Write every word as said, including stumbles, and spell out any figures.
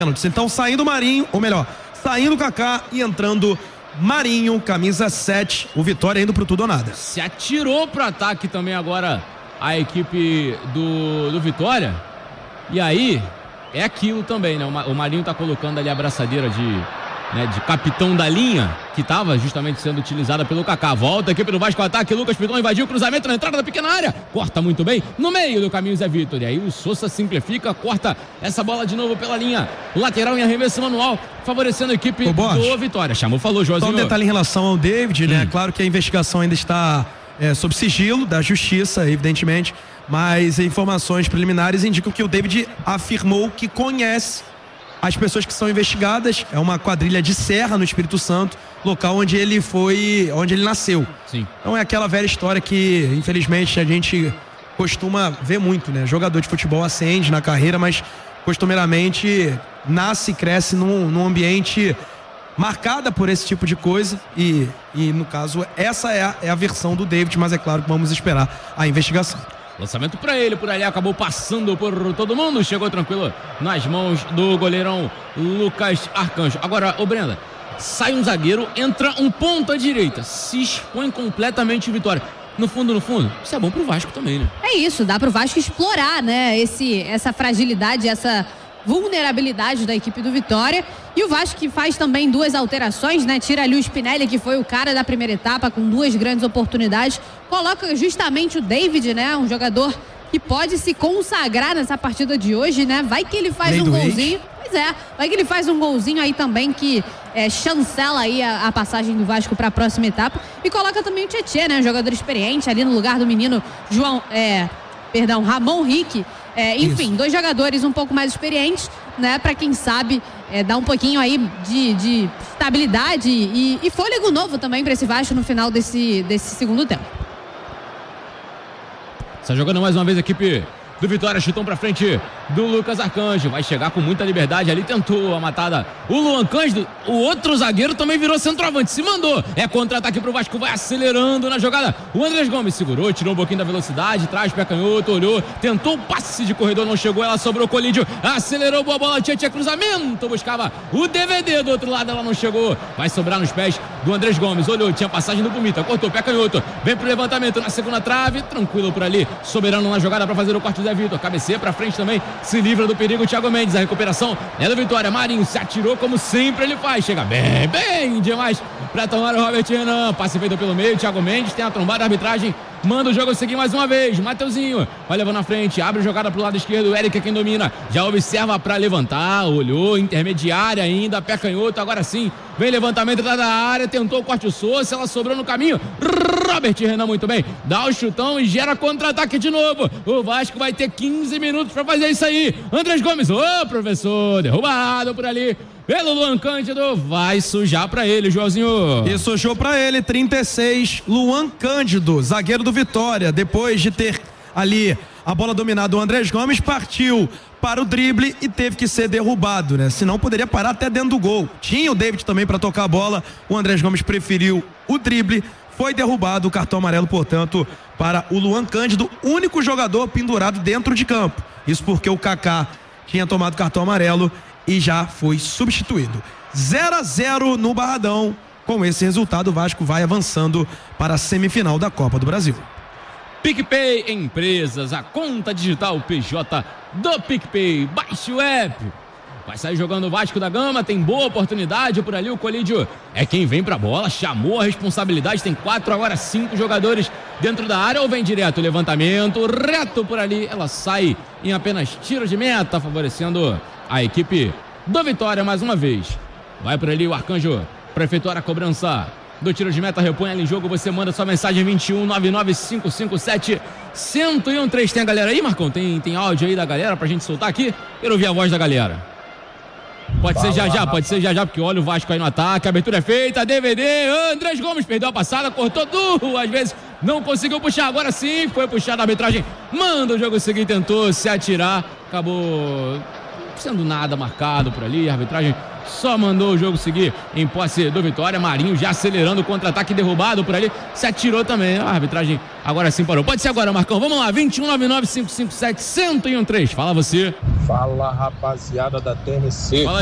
Então saindo Marinho, ou melhor, saindo Kaká e entrando Marinho, camisa sete, o Vitória indo pro tudo ou nada. Se atirou pro ataque também agora a equipe do, do Vitória. E aí, é aquilo também, né? O Marinho tá colocando ali a abraçadeira de, né, de capitão da linha, que tava justamente sendo utilizada pelo Kaká. Volta a equipe do Vasco ao ataque, Lucas Piton invadiu o cruzamento na entrada da pequena área, corta muito bem, no meio do caminho Zé Vitor. E aí o Sousa simplifica, corta essa bola de novo pela linha lateral em arremesso manual, favorecendo a equipe Ô, do Vitória. Chamou, falou, Joãozinho. Só um detalhe em relação ao David, né? Hum. Claro que a investigação ainda está é, sob sigilo da justiça, evidentemente, mas informações preliminares indicam que o David afirmou que conhece as pessoas que são investigadas. É uma quadrilha de Serra, no Espírito Santo, local onde ele foi, onde ele nasceu. Sim. Então é aquela velha história que, infelizmente, a gente costuma ver muito, né? Jogador de futebol ascende na carreira, mas costumeiramente nasce e cresce num, num ambiente marcada por esse tipo de coisa e, e no caso, essa é a, é a versão do David, mas é claro que vamos esperar a investigação. Lançamento pra ele, por ali, acabou passando por todo mundo, chegou tranquilo nas mãos do goleirão Lucas Arcanjo. Agora, ô Brenda, sai um zagueiro, entra um ponta direita, se expõe completamente o Vitória. No fundo, no fundo, isso é bom pro Vasco também, né? É isso, dá pro Vasco explorar, né, esse, essa fragilidade, essa vulnerabilidade da equipe do Vitória. E o Vasco que faz também duas alterações, né? Tira ali o Spinelli, que foi o cara da primeira etapa, com duas grandes oportunidades. Coloca justamente o David, né? Um jogador que pode se consagrar nessa partida de hoje, né? Vai que ele faz Lei um do golzinho. Pois é, vai que ele faz um golzinho aí também que é, chancela aí a, a passagem do Vasco para a próxima etapa. E coloca também o Tietê, né? Um jogador experiente ali no lugar do menino João, é, perdão, Ramon Rick. É, enfim, Isso. dois jogadores um pouco mais experientes, né? Para quem sabe é, dar um pouquinho aí de, de estabilidade e, e fôlego novo também para esse Vasco no final desse, desse segundo tempo. Está jogando mais uma vez a equipe do Vitória, chutão pra frente do Lucas Arcanjo, vai chegar com muita liberdade ali, tentou a matada o Luan Cândido, o outro zagueiro também virou centroavante, se mandou, é contra-ataque pro Vasco, vai acelerando na jogada, o Andrés Gomes segurou, tirou um pouquinho da velocidade, traz pé canhoto, olhou, tentou o passe de corredor, não chegou, ela sobrou Colídio, acelerou, boa bola, tinha, tinha cruzamento, buscava o D V D do outro lado, ela não chegou, vai sobrar nos pés do Andrés Gomes, olhou, tinha passagem do Pumita, cortou pé canhoto, vem pro levantamento na segunda trave, tranquilo por ali, soberano na jogada pra fazer o corte do Zé Vitor, cabeceia pra frente também, se livra do perigo o Thiago Mendes, a recuperação é do Vitória, Marinho se atirou como sempre ele faz, chega bem, bem demais pra tomar o Robert Renan, passe feito pelo meio, Thiago Mendes tem a trombada, a arbitragem manda o jogo seguir mais uma vez, Mateuzinho vai levando na frente, abre a jogada pro lado esquerdo, o Eric é quem domina, já observa pra levantar, olhou, intermediária ainda, pé canhoto, agora sim, vem levantamento da área, tentou o corte o Sousa, ela sobrou no caminho, Robert Renan muito bem, dá o chutão e gera contra-ataque de novo, o Vasco vai ter quinze minutos pra fazer isso aí, Andrés Gomes, ô professor, derrubado por ali pelo Luan Cândido, vai sujar pra ele, Joãozinho. E sujou pra ele, trinta e seis, Luan Cândido, zagueiro do Vitória, depois de ter ali a bola dominada, o Andrés Gomes partiu para o drible e teve que ser derrubado, né? Senão poderia parar até dentro do gol. Tinha o David também para tocar a bola, o Andrés Gomes preferiu o drible, foi derrubado, o cartão amarelo, portanto, para o Luan Cândido, único jogador pendurado dentro de campo. Isso porque o Kaká tinha tomado cartão amarelo e já foi substituído. zero a zero no Barradão. Com esse resultado, o Vasco vai avançando para a semifinal da Copa do Brasil. PicPay Empresas, a conta digital P J do PicPay. Baixe o app. Vai sair jogando o Vasco da Gama, tem boa oportunidade por ali, o Colídio é quem vem pra bola, chamou a responsabilidade, tem quatro, agora cinco jogadores dentro da área, ou vem direto, levantamento, reto por ali, ela sai em apenas tiro de meta, favorecendo a equipe do Vitória mais uma vez. Vai por ali o Arcanjo para efetuar a cobrança do tiro de meta, repõe ela em jogo, você manda sua mensagem vinte e um, nove nove cinco cinco sete, um zero um três. Tem a galera aí, Marcão? Tem, tem áudio aí da galera pra gente soltar aqui? Quero ouvir a voz da galera. Pode Fala, ser já já, pode ser já já, porque olha o Vasco aí no ataque, a abertura é feita, D V D, Andrés Gomes perdeu a passada, cortou duas vezes, não conseguiu puxar, agora sim, foi puxar a arbitragem, manda o jogo seguir, tentou se atirar, acabou sendo nada marcado por ali, a arbitragem só mandou o jogo seguir em posse do Vitória. Marinho já acelerando o contra-ataque, derrubado por ali, se atirou também, a arbitragem agora sim parou. Pode ser agora, Marcão, vamos lá, vinte e um, nove nove, cinco cinco sete, um zero um três, fala você. Fala, rapaziada da T N C. Fala.